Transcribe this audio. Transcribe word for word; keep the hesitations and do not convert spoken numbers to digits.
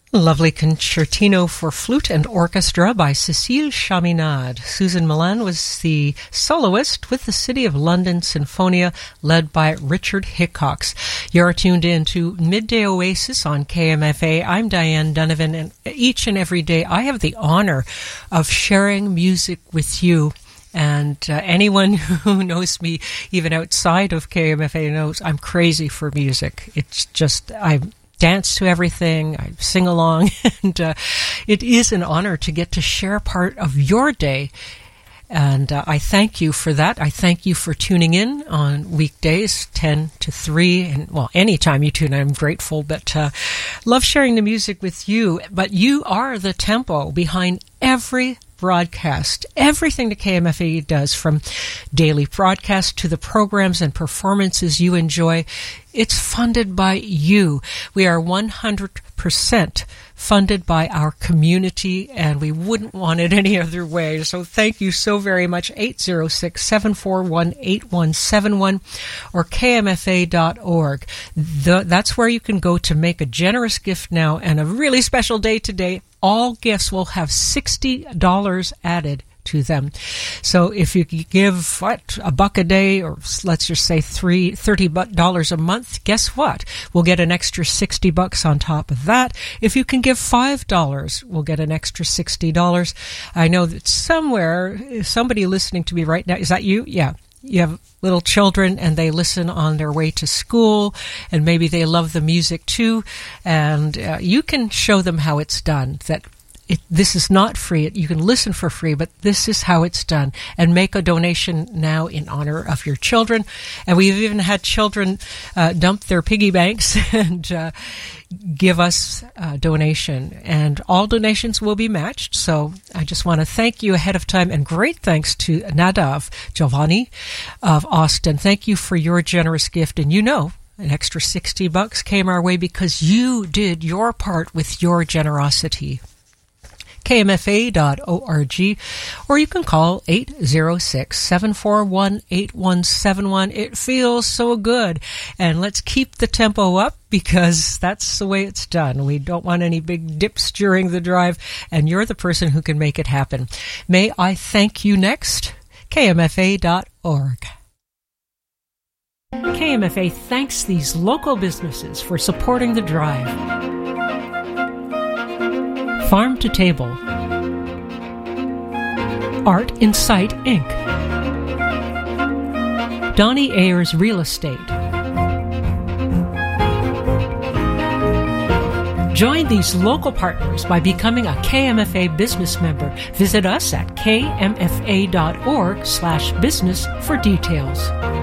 Lovely concertino for flute and orchestra by Cécile Chaminade. Susan Milan was the soloist with the City of London Sinfonia, led by Richard Hickox. You're tuned in to Midday Oasis on K M F A. I'm Diane Donovan, and each and every day I have the honor of sharing music with you. And uh, anyone who knows me, even outside of K M F A, knows I'm crazy for music. It's just, I'm dance to everything, I sing along, and uh, it is an honor to get to share part of your day. And uh, I thank you for that. I thank you for tuning in on weekdays, ten to three, and, well, anytime you tune in, I'm grateful, but uh, love sharing the music with you. But you are the tempo behind every broadcast. Everything that K M F A does, from daily broadcast to the programs and performances you enjoy, it's funded by you. We are one hundred percent funded by our community, and we wouldn't want it any other way. So thank you so very much. eight oh six, seven four one, eight one seven one or K M F A dot org. The, that's where you can go to make a generous gift now, and a really special day today. All gifts will have sixty dollars added to them. So if you give, what, a buck a day, or let's just say three, thirty dollars a month, guess what? We'll get an extra sixty bucks on top of that. If you can give five dollars, we'll get an extra sixty dollars. I know that somewhere, somebody listening to me right now, is that you? Yeah. You have little children and they listen on their way to school, and maybe they love the music too, and uh, you can show them how it's done, that it, this is not free. You can listen for free, but this is how it's done, and make a donation now in honor of your children. And we've even had children uh, dump their piggy banks and uh, give us a donation, and all donations will be matched. So I just want to thank you ahead of time, and great thanks to Nadav Giovanni of Austin. Thank you for your generous gift, and you know, an extra sixty bucks came our way because you did your part with your generosity. K M F A dot org, or you can call eight oh six, seven four one, eight one seven one. It feels so good, and let's keep the tempo up, because that's the way it's done. We don't want any big dips during the drive, and you're the person who can make it happen. May I thank you next? K M F A dot org. K M F A thanks these local businesses for supporting the drive. Farm to Table, Art in Sight, Incorporated, Donnie Ayers Real Estate. Join these local partners by becoming a K M F A business member. Visit us at K M F A dot org slash business for details.